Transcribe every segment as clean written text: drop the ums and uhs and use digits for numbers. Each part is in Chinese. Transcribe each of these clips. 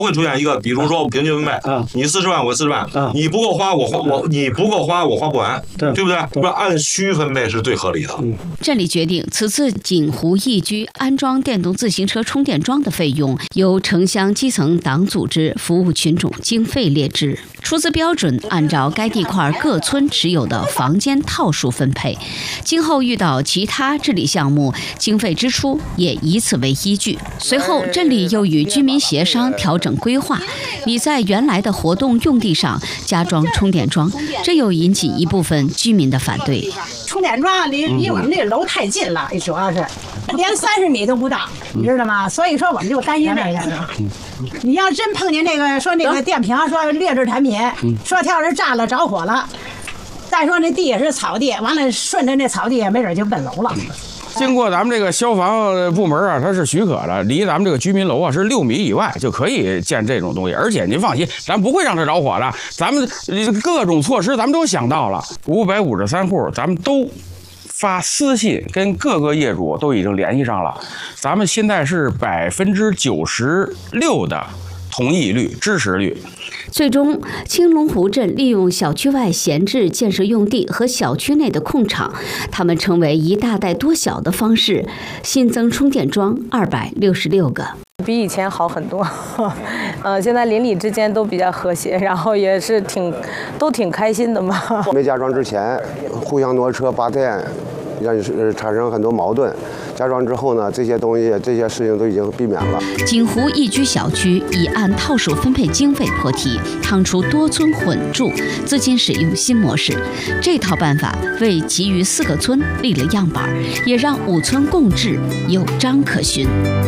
会出现一个，比如说平均分配，你40万，我40万，你不够花，你不够花，我花不完，对不对？不是按需分配是最合理的。 镇里决定，此次锦湖易居安装电动自行车充电桩的费用由城乡基层党组织服务群众经费列支，出资标准按照该地块各村持有的房间套数分配。今后遇到其他治理项目，经费支出也以此为依据。随后，镇里又与居民协商调整规划，拟在原来的活动用地上加装充电桩，这又引起一部分居民的反对。 充电桩离我们这楼太近了，主要是连30米都不到，你知道吗？所以说我们就担心这个。你要真碰见那个说那个电瓶说劣质产品，说它要是炸了着火了，再说那地也是草地，完了顺着那草地没准就奔楼了。 经过咱们这个消防部门啊，它是许可的，离咱们这个居民楼啊是6米以外就可以建这种东西。而且您放心，咱不会让它着火的，咱们各种措施咱们都想到了。553户，咱们都发私信跟各个业主都已经联系上了，咱们现在是96%的同意率、支持率。 最终，青龙湖镇利用小区外闲置建设用地和小区内的空场，他们成为一大带多小的方式，新增充电桩266个， 比以前好很多。现在邻里之间都比较和谐，然后也是都挺开心的嘛。 没加装之前，互相挪车拔电，让产生很多矛盾。加装之后呢，这些东西、这些事情都已经避免了。 锦湖易居小区已按套数分配经费破题，趟出多村混住、资金使用新模式。这套办法为其余4个村立了样板，也让5村共治有章可循。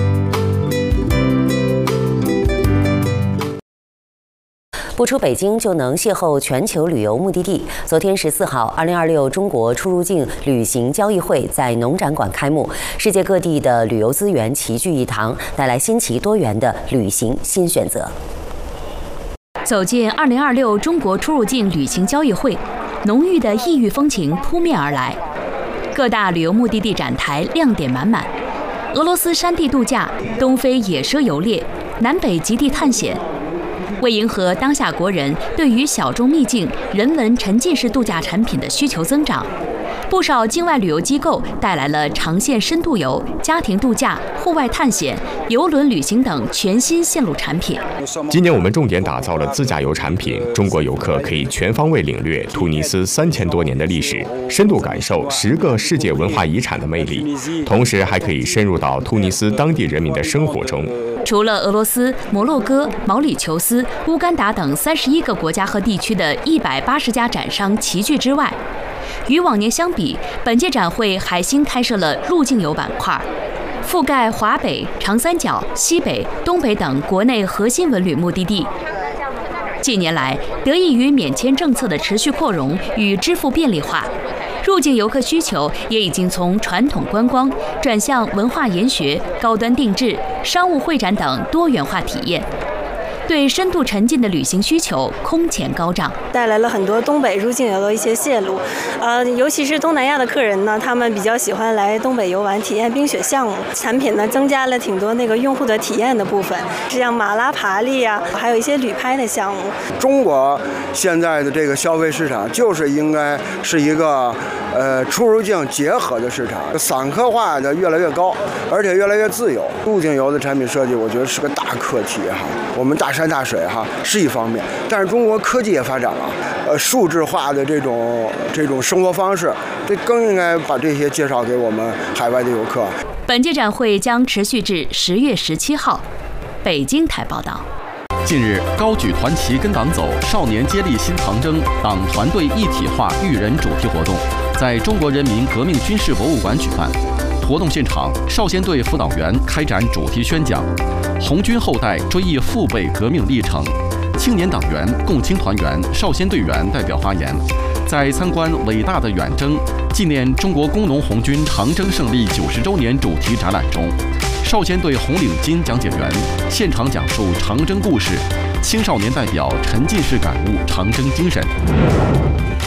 不出北京就能邂逅全球旅游目的地。昨天14号，2026中国出入境旅行交易会在农展馆开幕，世界各地的旅游资源齐聚一堂，带来新奇多元的旅行新选择。 走进2026中国出入境旅行交易会，浓郁的异域风情扑面而来，各大旅游目的地展台亮点满满，俄罗斯山地度假、东非野奢游猎、南北极地探险。为迎合当下国人对于小众秘境、人文沉浸式度假产品的需求增长，不少境外旅游机构带来了长线深度游、家庭度假、户外探险、邮轮旅行等全新线路产品。 今年我们重点打造了自驾游产品，中国游客可以全方位领略突尼斯3000多年的历史，深度感受10个世界文化遗产的魅力，同时还可以深入到突尼斯当地人民的生活中。 除了俄罗斯、摩洛哥、毛里求斯、乌干达等31个国家和地区的180家展商齐聚之外，与往年相比，本届展会还新开设了入境游板块，覆盖华北、长三角、西北、东北等国内核心文旅目的地。近年来，得益于免签政策的持续扩容与支付便利化，入境游客需求也已经从传统观光转向文化研学、高端定制、商务会展等多元化体验。对深度沉浸的旅行需求空前高涨， 带来了很多东北入境游的一些线路，尤其是东南亚的客人呢，他们比较喜欢来东北游玩，体验冰雪项目。产品呢增加了挺多那个用户的体验的部分，像马拉爬犁啊，还有一些旅拍的项目。 中国现在的这个消费市场就是应该是一个出入境结合的市场，散客化的越来越高，而且越来越自由。入境游的产品设计，我觉得是个大课题哈。我们大山大水哈是一方面，但是中国科技也发展了，数字化的这种生活方式，这更应该把这些介绍给我们海外的游客。 本届展会将持续至10月17号。北京台报道。 近日，高举团旗跟党走，少年接力新长征党团队一体化育人主题活动在中国人民革命军事博物馆举办。活动现场，少先队辅导员开展主题宣讲，红军后代追忆父辈革命历程，青年党员、共青团员、少先队员代表发言。在参观伟大的远征纪念中国工农红军长征胜利90周年主题展览中，少先队红领巾讲解员现场讲述长征故事，青少年代表沉浸式感悟长征精神。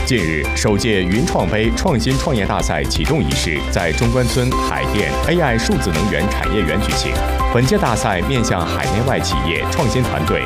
近日，首届云创杯创新创业大赛启动仪式在中关村海淀 AI 数字能源产业园举行。本届大赛面向海内外企业、创新团队